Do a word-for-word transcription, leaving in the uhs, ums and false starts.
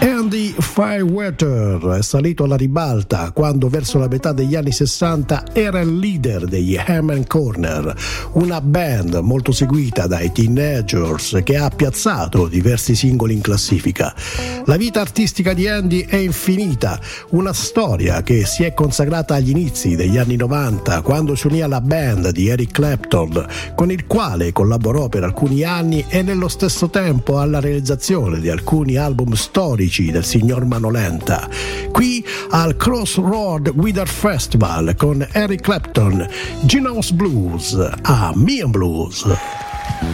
Andy Firewater è salito alla ribalta quando verso la metà degli anni sessanta era il leader degli Hammond Corner, una band molto seguita dai teenagers che ha piazzato diversi singoli in classifica. La vita artistica di Andy è infinita, una storia che si è consacrata agli inizi degli anni novanta quando si unì alla band di Eric Clapton, con il quale collaborò per alcuni anni, e nello stesso tempo alla realizzazione di alcuni album storici del signor Manolenta. Qui al Crossroad Guitar Festival con Eric Clapton, Geno's Blues a Me and Blues.